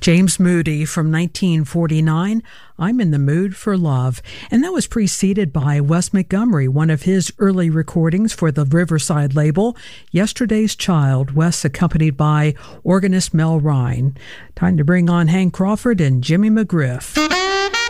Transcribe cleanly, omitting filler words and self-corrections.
James Moody from 1949, I'm in the Mood for Love. And that was preceded by Wes Montgomery, one of his early recordings for the Riverside label, Yesterday's Child, Wes accompanied by organist Mel Rhine. Time to bring on Hank Crawford and Jimmy McGriff.